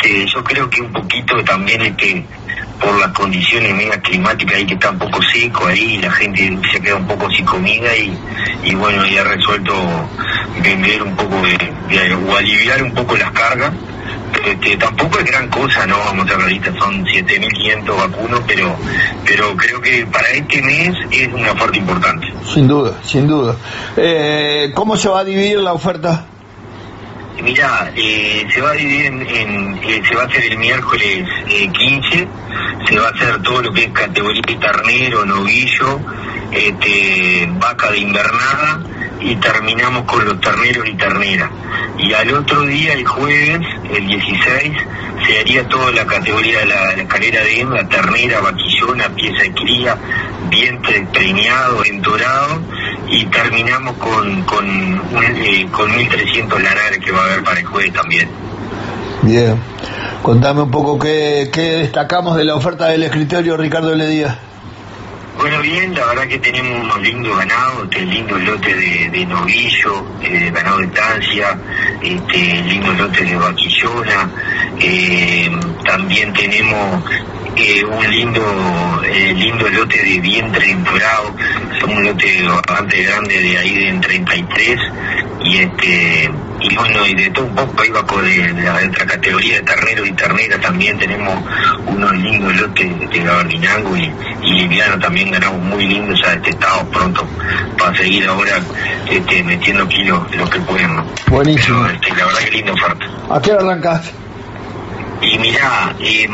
yo creo que un poquito también por las condiciones mega climáticas ahí que está un poco seco ahí, la gente se queda un poco sin comida y bueno, ya ha resuelto vender un poco o aliviar un poco las cargas. Tampoco es gran cosa, no vamos a ser realistas, son 7.500 vacunos, pero creo que para este mes es una oferta importante. Sin duda, sin duda. ¿Cómo se va a dividir la oferta? Mirá, se va a dividir se va a hacer el miércoles 15, se va a hacer todo lo que es categoría ternero, novillo, vaca de invernada, y terminamos con los terneros y terneras. Y al otro día, el jueves, el 16, se haría toda la categoría de la escalera de hembra, ternera, vaquillona, pieza de cría, vientre preñado, entorado, y terminamos con 1.300 lanares que va a haber para el jueves también. Bien. Contame un poco qué destacamos de la oferta del escritorio Ricardo L. Díaz. Bueno, bien, la verdad que tenemos unos lindos ganados, lindos lotes de novillo, ganado de estancia, lindos lotes de vaquillona, también tenemos un lindo lote de vientre entorado, son un lote bastante grande de ahí de 33, y bueno, y de todo un poco ahí bajo de la otra categoría de ternero y ternera también tenemos unos lindos lotes de gabardinango y liviano también ganamos muy lindos, ya estamos pronto para seguir ahora metiendo kilos lo que podemos. Buenísimo. Pero, la verdad que linda oferta. ¿A qué hora arrancas? Y mirá,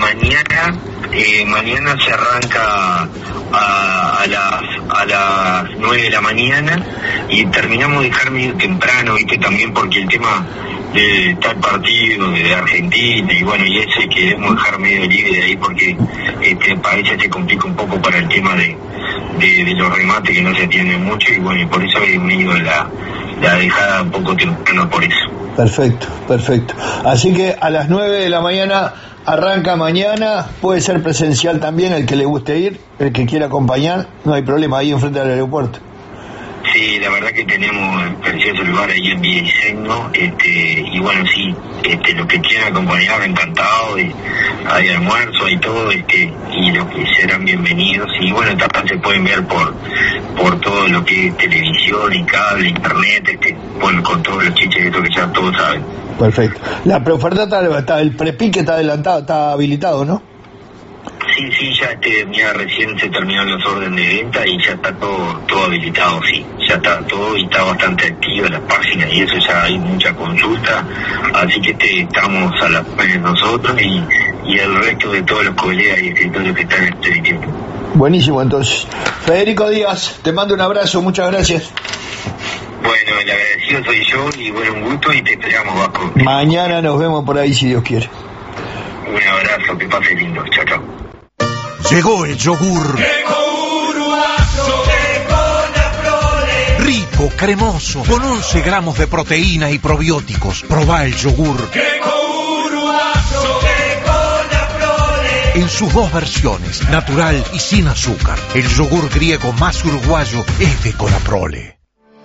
mañana se arranca a las 9 de la mañana y terminamos de dejar medio temprano, viste, también porque el tema de tal partido de Argentina y bueno, y ese queremos dejar medio libre ahí porque para ella se complica un poco para el tema de los remates que no se atienden mucho y bueno, y por eso he medio la dejada un poco temprano por eso. Perfecto, perfecto. Así que a las 9 de la mañana arranca mañana, puede ser presencial también, el que le guste ir, el que quiera acompañar, no hay problema, ahí enfrente del aeropuerto. Sí, la verdad que tenemos el precioso lugar ahí en Villa Diseño, y bueno, sí, los que quieran acompañar, encantado, y hay almuerzo, hay todo, y los que serán bienvenidos, y bueno, también se pueden ver por todo lo que es televisión y cable, internet, bueno, con todos los chiches que ya todos saben. Perfecto. La preoferta está, el prepique está adelantado, está habilitado, ¿no? Sí, ya mira, recién se terminaron los órdenes de venta y ya está todo habilitado, sí, ya está todo y está bastante activa la página y eso ya hay mucha consulta, así que estamos a la par nosotros y el resto de todos los colegas y escritores que están en este tiempo. Buenísimo, entonces. Federico Díaz, te mando un abrazo, muchas gracias. Bueno, el agradecido soy yo y bueno, un gusto y te esperamos, Vasco. Mañana nos vemos por ahí si Dios quiere. Un abrazo, que pase lindo, chao. Llegó el yogur. Llegó Uruguayo, llegó la prole. Rico, cremoso, con 11 gramos de proteína y probióticos. Probá el yogur. Llegó Uruguayo, llegó la prole. En sus dos versiones, natural y sin azúcar. El yogur griego más uruguayo es de Conaprole.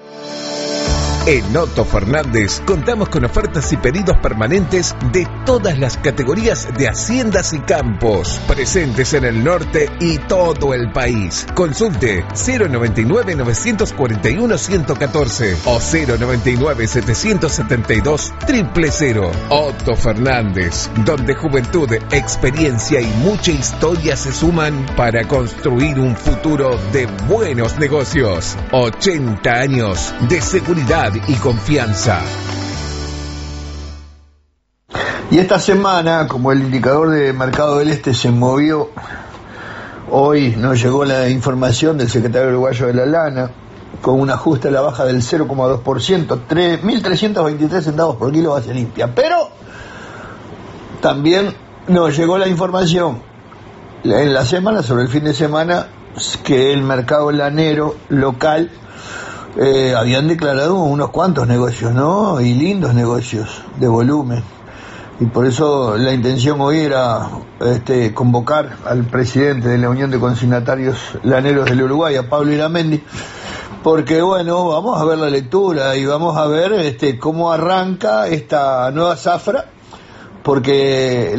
En Otto Fernández contamos con ofertas y pedidos permanentes de todas las categorías de haciendas y campos, presentes en el norte y todo el país. Consulte 099-941-114 o 099-772-000. Otto Fernández, donde juventud, experiencia y mucha historia se suman para construir un futuro de buenos negocios. 80 años de seguridad y confianza. Y esta semana, como el indicador de Mercado del Este se movió, hoy nos llegó la información del secretario uruguayo de la lana, con un ajuste a la baja del 0,2%, 3.323 centavos por kilo base limpia. Pero también nos llegó la información en la semana, sobre el fin de semana, que el mercado lanero local habían declarado unos cuantos negocios, ¿no? Y lindos negocios de volumen. Y por eso la intención hoy era convocar al presidente de la Unión de Consignatarios Laneros del Uruguay, a Pablo Iramendi, porque bueno, vamos a ver la lectura y vamos a ver cómo arranca esta nueva zafra, porque